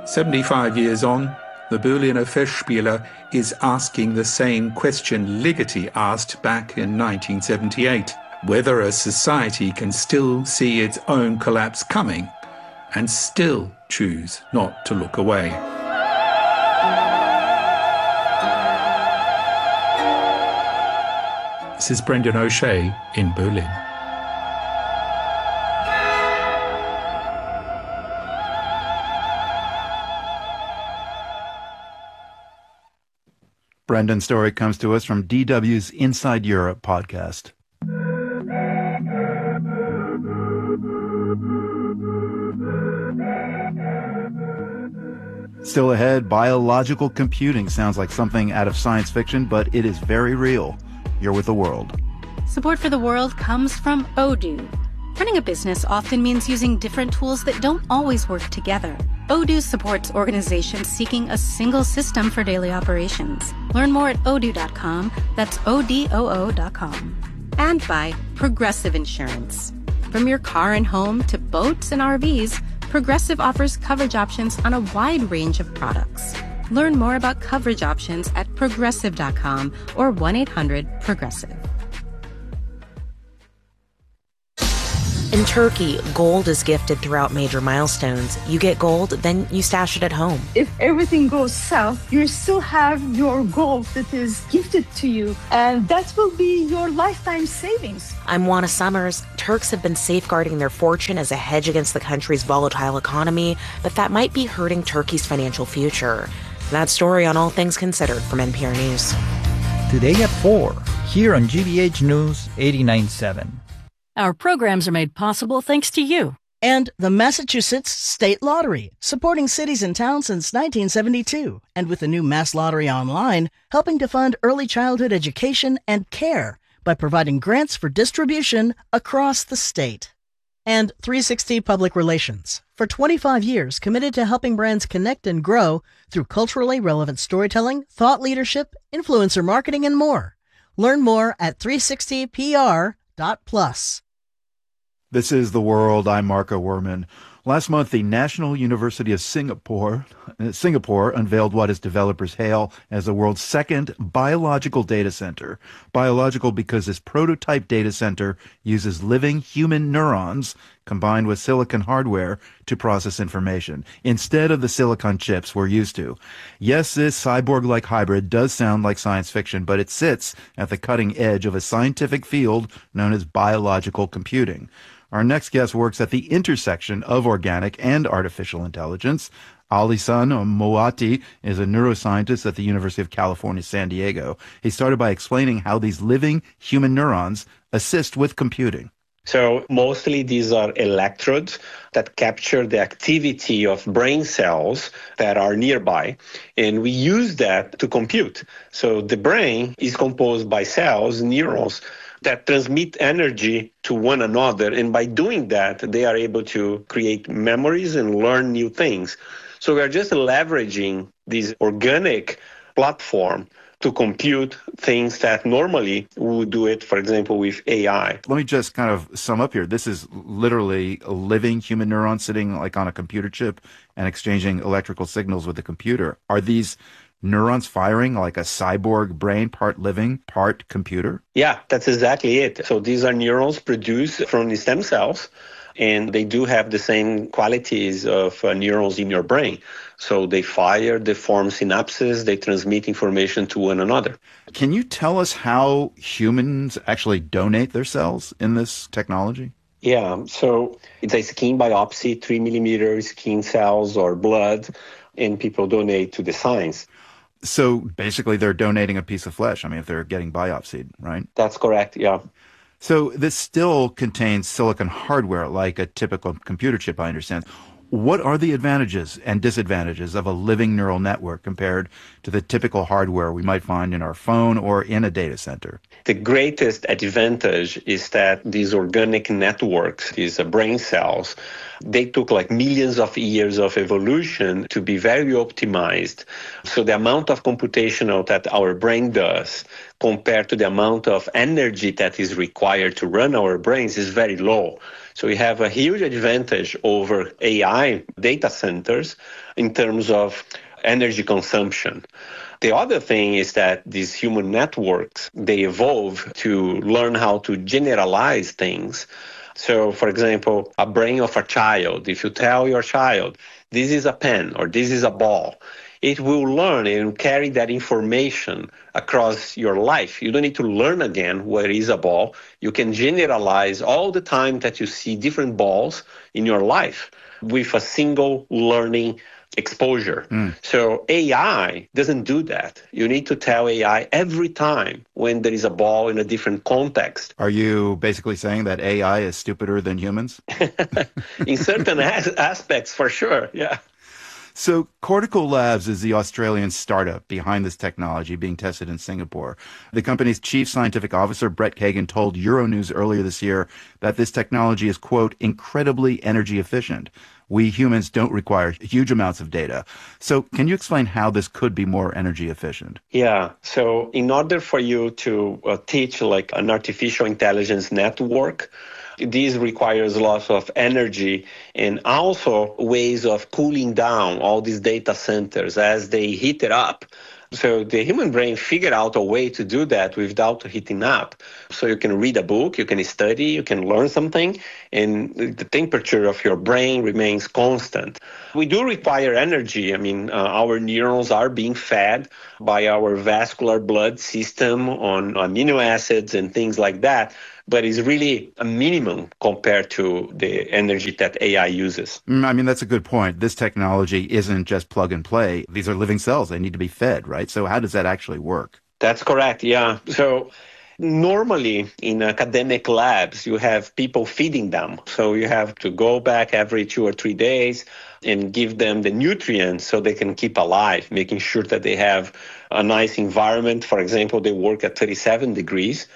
75 years on, the Berliner Festspiele is asking the same question Ligeti asked back in 1978, whether a society can still see its own collapse coming and still choose not to look away. This is Brendan O'Shea in Berlin. Brendan's story comes to us from DW's Inside Europe podcast. Still ahead, biological computing sounds like something out of science fiction, but it is very real. You're with The World. Support for The World comes from Odoo. Running a business often means using different tools that don't always work together. Odoo supports organizations seeking a single system for daily operations. Learn more at odoo.com. That's ODOO.com. And by Progressive Insurance. From your car and home to boats and RVs, Progressive offers coverage options on a wide range of products. Learn more about coverage options at progressive.com or 1-800-PROGRESSIVE. In Turkey, gold is gifted throughout major milestones. You get gold, then you stash it at home. If everything goes south, you still have your gold that is gifted to you, and that will be your lifetime savings. I'm Juana Summers. Turks have been safeguarding their fortune as a hedge against the country's volatile economy, but that might be hurting Turkey's financial future. That story on All Things Considered from NPR News. Today at 4, here on GBH News 89.7. Our programs are made possible thanks to you. And the Massachusetts State Lottery, supporting cities and towns since 1972. And with the new Mass Lottery Online, helping to fund early childhood education and care by providing grants for distribution across the state. And 360 Public Relations, for 25 years committed to helping brands connect and grow through culturally relevant storytelling, thought leadership, influencer marketing, and more. Learn more at 360pr.plus. This is The World. I'm Marco Werman. Last month, the National University of Singapore unveiled what its developers hail as the world's second biological data center. Biological because this prototype data center uses living human neurons combined with silicon hardware to process information, instead of the silicon chips we're used to. Yes, this cyborg-like hybrid does sound like science fiction, but it sits at the cutting edge of a scientific field known as biological computing. Our next guest works at the intersection of organic and artificial intelligence. Ali-san Moati is a neuroscientist at the University of California, San Diego. He started by explaining how these living human neurons assist with computing. So mostly these are electrodes that capture the activity of brain cells that are nearby, and we use that to compute. So the brain is composed by cells, neurons, that transmit energy to one another, and by doing that, they are able to create memories and learn new things. So we are just leveraging this organic platform to compute things that normally we would do it, for example, with AI. Let me just kind of sum up here. This is literally a living human neuron sitting like on a computer chip and exchanging electrical signals with the computer. Are these neurons firing like a cyborg brain, part living, part computer? Yeah, that's exactly it. So these are neurons produced from the stem cells, and they do have the same qualities of neurons in your brain. So they fire, they form synapses, they transmit information to one another. Can you tell us how humans actually donate their cells in this technology? Yeah, so it's a skin biopsy, 3 millimeter skin cells or blood, and people donate to the science. So basically they're donating a piece of flesh, if they're getting biopsied, right? That's correct, yeah. So this still contains silicon hardware like a typical computer chip, I understand. What are the advantages and disadvantages of a living neural network compared to the typical hardware we might find in our phone or in a data center? The greatest advantage is that these organic networks, these brain cells, they took like millions of years of evolution to be very optimized. So the amount of computational that our brain does compared to the amount of energy that is required to run our brains is very low. So we have a huge advantage over AI data centers in terms of energy consumption. The other thing is that these human networks, they evolve to learn how to generalize things. So, for example, a brain of a child, if you tell your child, this is a pen or this is a ball, it will learn and carry that information across your life. You don't need to learn again what is a ball. You can generalize all the time that you see different balls in your life with a single learning exposure. So AI doesn't do that. You need to tell AI every time when there is a ball in a different context. Are you basically saying that AI is stupider than humans? In certain aspects, for sure, yeah. So Cortical Labs is the Australian startup behind this technology being tested in Singapore. The company's chief scientific officer, Brett Kagan, told Euronews earlier this year that this technology is, quote, incredibly energy efficient. We humans don't require huge amounts of data. So can you explain how this could be more energy efficient? Yeah. So in order for you to teach like an artificial intelligence network, this requires lots of energy and also ways of cooling down all these data centers as they heat it up. So the human brain figured out a way to do that without heating up. So you can read a book, you can study, you can learn something, and the temperature of your brain remains constant. We do require energy. I mean, our neurons are being fed by our vascular blood system on amino acids and things like that, but it's really a minimum compared to the energy that AI uses. I mean, that's a good point. This technology isn't just plug and play. These are living cells. They need to be fed, right? So how does that actually work? That's correct, yeah. So normally in academic labs, you have people feeding them. So you have to go back every 2 or 3 days and give them the nutrients so they can keep alive, making sure that they have a nice environment. For example, they work at 37 degrees.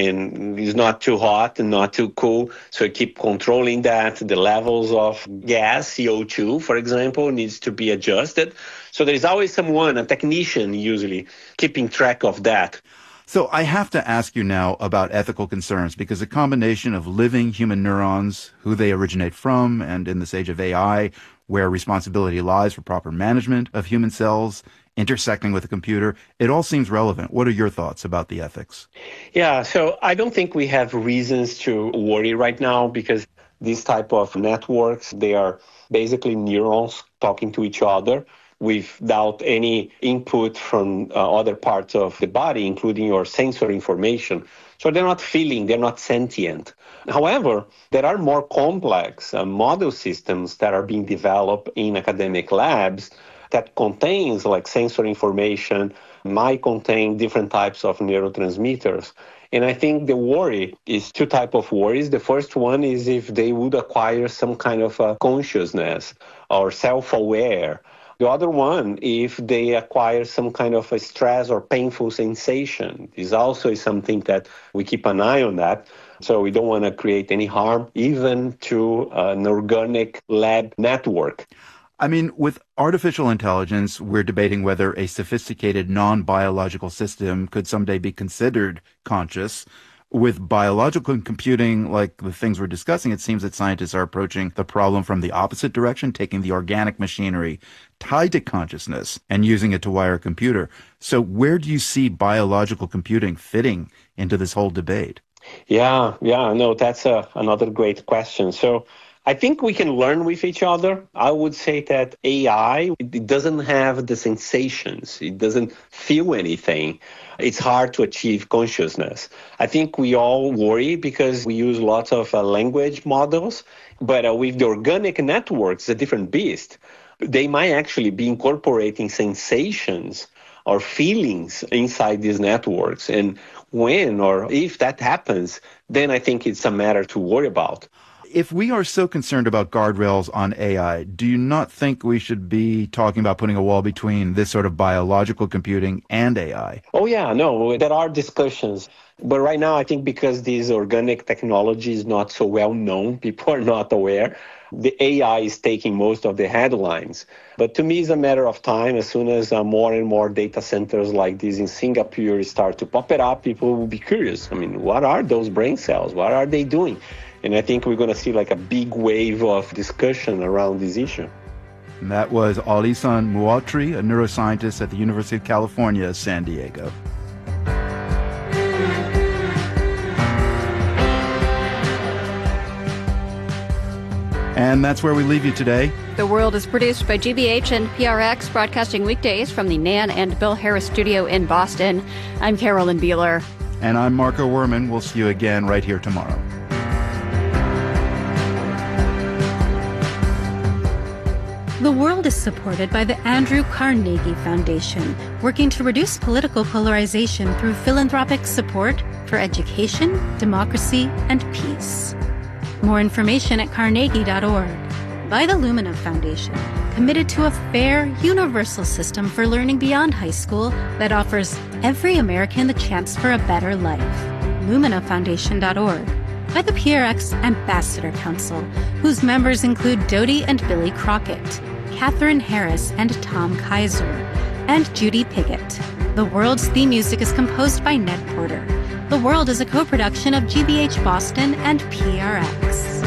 And it's not too hot and not too cool. So you keep controlling that. The levels of gas, CO2, for example, needs to be adjusted. So there's always someone, a technician usually, keeping track of that. So I have to ask you now about ethical concerns, because a combination of living human neurons, who they originate from, and in this age of AI, where responsibility lies for proper management of human cells, intersecting with a computer, it all seems relevant. What are your thoughts about the ethics? Yeah, so I don't think we have reasons to worry right now, because these type of networks, they are basically neurons talking to each other without any input from other parts of the body, including your sensory information. So they're not feeling, they're not sentient. However, there are more complex model systems that are being developed in academic labs that contains like sensory information, might contain different types of neurotransmitters. And I think the worry is two types of worries. The first one is if they would acquire some kind of a consciousness or self-aware. The other one, if they acquire some kind of a stress or painful sensation. This also is something that we keep an eye on that. So we don't want to create any harm, even to an organic lab network. I mean, with artificial intelligence, we're debating whether a sophisticated non-biological system could someday be considered conscious. With biological computing, like the things we're discussing, it seems that scientists are approaching the problem from the opposite direction, taking the organic machinery tied to consciousness and using it to wire a computer. So where do you see biological computing fitting into this whole debate? Yeah, no, that's another great question. So I think we can learn with each other. I would say that AI, it doesn't have the sensations. It doesn't feel anything. It's hard to achieve consciousness. I think we all worry because we use lots of language models, but with the organic networks, it's a different beast. They might actually be incorporating sensations or feelings inside these networks. And when or if that happens, then I think it's a matter to worry about. If we are so concerned about guardrails on AI, do you not think we should be talking about putting a wall between this sort of biological computing and AI? Oh, yeah, no, there are discussions. But right now, I think because this organic technology is not so well known, people are not aware, the AI is taking most of the headlines. But to me, it's a matter of time. As soon as more and more data centers like this in Singapore start to pop it up, people will be curious. I mean, what are those brain cells? What are they doing? And I think we're going to see like a big wave of discussion around this issue. And that was Olisan Muotri, a neuroscientist at the University of California, San Diego. And that's where we leave you today. The World is produced by GBH and PRX, broadcasting weekdays from the Nan and Bill Harris studio in Boston. I'm Carolyn Beeler. And I'm Marco Werman. We'll see you again right here tomorrow. The World is supported by the Andrew Carnegie Foundation, working to reduce political polarization through philanthropic support for education, democracy, and peace. More information at carnegie.org. By the Lumina Foundation, committed to a fair, universal system for learning beyond high school that offers every American the chance for a better life. LuminaFoundation.org. By the PRX Ambassador Council, whose members include Dodie and Billy Crockett, Catherine Harris and Tom Kaiser, and Judy Piggott. The World's theme music is composed by Ned Porter. The World is a co-production of GBH Boston and PRX.